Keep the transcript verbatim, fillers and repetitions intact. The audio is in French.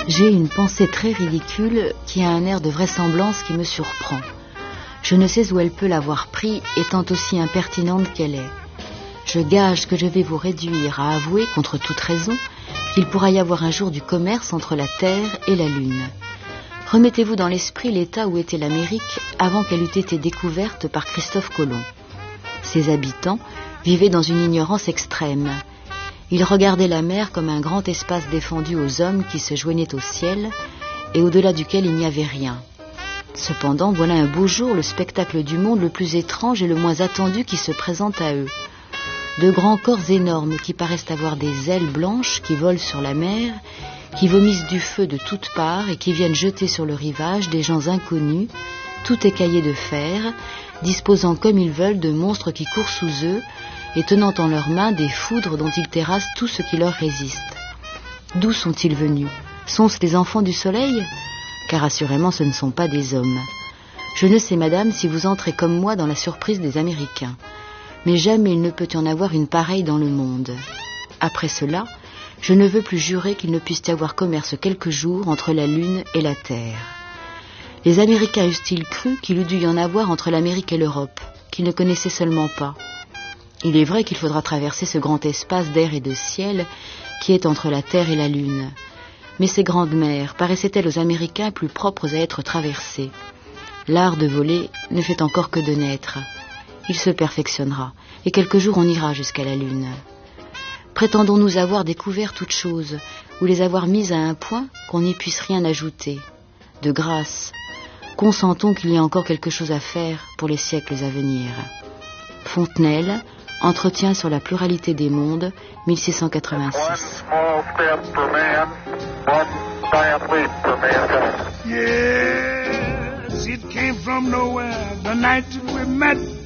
J'ai une pensée très ridicule qui a un air de vraisemblance qui me surprend. Je ne sais où elle peut l'avoir pris, étant aussi impertinente qu'elle est. Je gage que je vais vous réduire à avouer, contre toute raison, qu'il pourra y avoir un jour du commerce entre la Terre et la Lune. Remettez-vous dans l'esprit l'état où était l'Amérique avant qu'elle eût été découverte par Christophe Colomb. Ses habitants vivaient dans une ignorance extrême. Ils regardaient la mer comme un grand espace défendu aux hommes qui se joignaient au ciel et au-delà duquel il n'y avait rien. Cependant, voilà un beau jour le spectacle du monde le plus étrange et le moins attendu qui se présente à eux. De grands corps énormes qui paraissent avoir des ailes blanches qui volent sur la mer, qui vomissent du feu de toutes parts et qui viennent jeter sur le rivage des gens inconnus, tout écaillés de fer, disposant comme ils veulent de monstres qui courent sous eux et tenant en leurs mains des foudres dont ils terrassent tout ce qui leur résiste. D'où sont-ils venus? Sont-ce les enfants du soleil? Car assurément ce ne sont pas des hommes. Je ne sais, madame, si vous entrez comme moi dans la surprise des Américains. Mais jamais il ne peut y en avoir une pareille dans le monde. Après cela, je ne veux plus jurer qu'il ne puisse y avoir commerce quelques jours entre la Lune et la Terre. Les Américains eussent-ils cru qu'il eût dû y en avoir entre l'Amérique et l'Europe, qu'ils ne connaissaient seulement pas? Il est vrai qu'il faudra traverser ce grand espace d'air et de ciel qui est entre la Terre et la Lune. Mais ces grandes mers paraissaient-elles aux Américains plus propres à être traversées? L'art de voler ne fait encore que de naître. Il se perfectionnera, et quelques jours on ira jusqu'à la Lune. Prétendons-nous avoir découvert toutes choses, ou les avoir mises à un point qu'on n'y puisse rien ajouter? De grâce, consentons qu'il y a encore quelque chose à faire pour les siècles à venir. Fontenelle, Entretien sur la pluralité des mondes, mille six cent quatre-vingt-six. Yes, it came from nowhere the night we met.